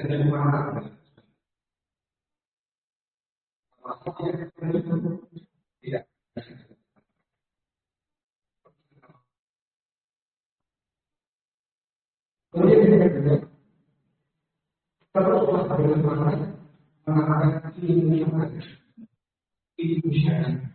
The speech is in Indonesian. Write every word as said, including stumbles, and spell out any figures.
mana tidak. Kemudian yang kedua, teruslah bagaimana mengatakan ini yang ada, ini usia.